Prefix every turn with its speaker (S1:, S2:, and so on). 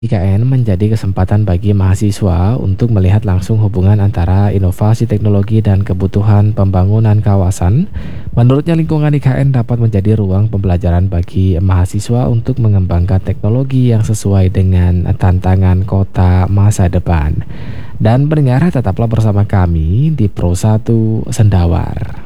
S1: IKN menjadi kesempatan bagi mahasiswa untuk melihat langsung hubungan antara inovasi teknologi dan kebutuhan pembangunan kawasan. Menurutnya, lingkungan IKN dapat menjadi ruang pembelajaran bagi mahasiswa untuk mengembangkan teknologi yang sesuai dengan tantangan kota masa depan. Dan pendengar, tetaplah bersama kami di Pro 1 Sendawar.